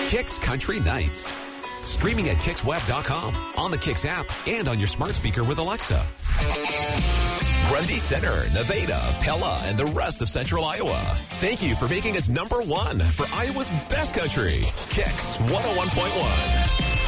Kix Country Nights. Streaming at KixWeb.com, on the Kix app, and on your smart speaker with Alexa. Grundy Center, Nevada, Pella, and the rest of Central Iowa. Thank you for making us #1 for Iowa's best country. Kix 101.1.